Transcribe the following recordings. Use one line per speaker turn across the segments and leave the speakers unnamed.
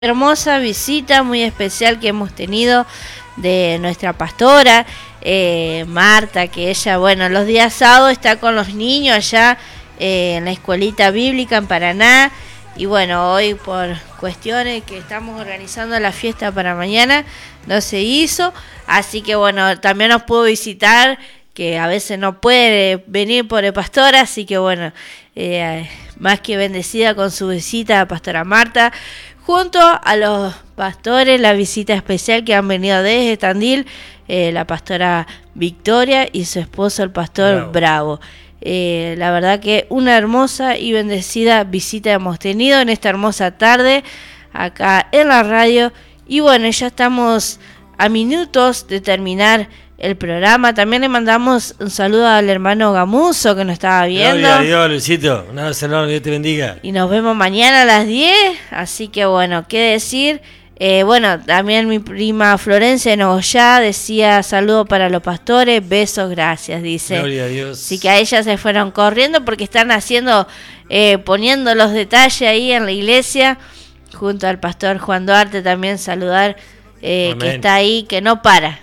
Hermosa visita muy especial que hemos tenido de nuestra pastora Marta, que ella, bueno, los días sábados está con los niños allá en la escuelita bíblica en Paraná. Y bueno, hoy por cuestiones que estamos organizando la fiesta para mañana no se hizo, así que bueno, también nos pudo visitar, que a veces no puede venir por el pastor, así que bueno, más que bendecida con su visita a Pastora Marta, junto a los pastores, la visita especial que han venido desde Tandil, la pastora Victoria y su esposo el pastor Bravo. La verdad que una hermosa y bendecida visita hemos tenido en esta hermosa tarde acá en la radio. Y bueno, ya estamos a minutos de terminar el programa. También le mandamos un saludo al hermano Gamuso que nos estaba viendo.
Gloria a Dios, Luisito. Un abrazo enorme, Dios te bendiga.
Y nos vemos mañana a las 10. Así que bueno, qué decir. Bueno, también mi prima Florencia de Nogoyá decía saludo para los pastores, besos, gracias, dice.
Gloria a Dios.
Así que a ellas se fueron corriendo porque están haciendo, poniendo los detalles ahí en la iglesia, junto al pastor Juan Duarte también saludar, que está ahí, que no para.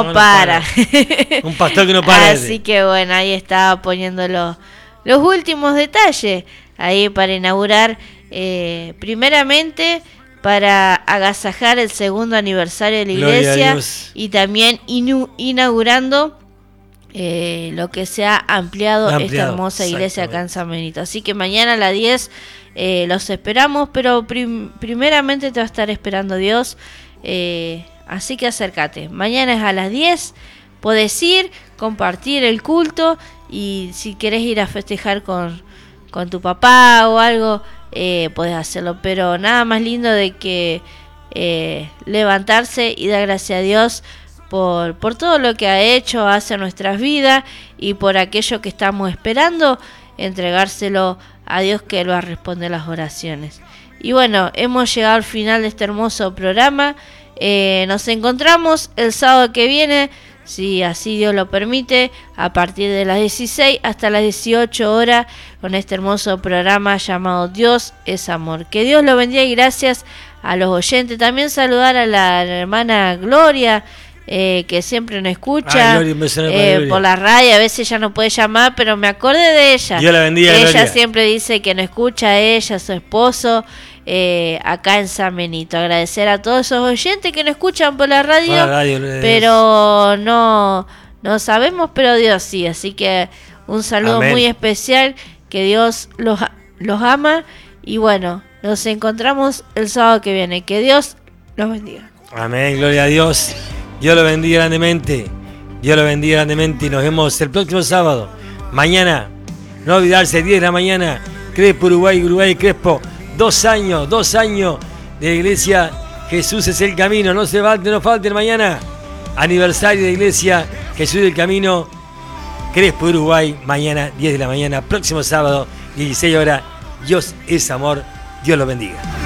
Un pastor que no para.
Así que bueno, ahí estaba poniendo los últimos detalles, ahí para inaugurar, primeramente, para agasajar el segundo aniversario de la iglesia y también inaugurando lo que se ha ampliado esta hermosa iglesia acá en San Benito. Así que mañana a las 10 los esperamos, pero primeramente te va a estar esperando Dios, así que acércate. Mañana es a las 10, podés ir, compartir el culto y si querés ir a festejar con tu papá o algo, podés hacerlo, pero nada más lindo de que levantarse y dar gracias a Dios por todo lo que ha hecho, hace nuestras vidas y por aquello que estamos esperando, entregárselo a Dios, que Él va a responder las oraciones. Y bueno, hemos llegado al final de este hermoso programa. Nos encontramos el sábado que viene, si así Dios lo permite, a partir de las 16 hasta las 18 horas, con este hermoso programa llamado Dios es Amor. Que Dios lo bendiga y gracias a los oyentes. También saludar a la hermana Gloria, que siempre nos escucha.
Gloria,
por la radio. A veces ya no puede llamar, pero me acordé de ella.
Dios la bendiga,
ella
Gloria.
siempre dice que nos escucha a ella, a su esposo, acá en San Benito. Agradecer a todos esos oyentes que nos escuchan por la radio, pero no sabemos, pero Dios sí. Así que un saludo muy especial, que Dios los ama. Y bueno, nos encontramos el sábado que viene. Que Dios los bendiga.
Amén, gloria a Dios. Dios lo bendiga grandemente. Dios lo bendiga grandemente. Y nos vemos el próximo sábado. Mañana, no olvidarse, 10 de la mañana, Crespo, Uruguay, Crespo. 2 años de la iglesia Jesús es el camino. No se falte mañana. Aniversario de iglesia Jesús del Camino, Crespo, Uruguay. Mañana, 10 de la mañana. Próximo sábado, 16 horas. Dios es amor. Dios lo bendiga.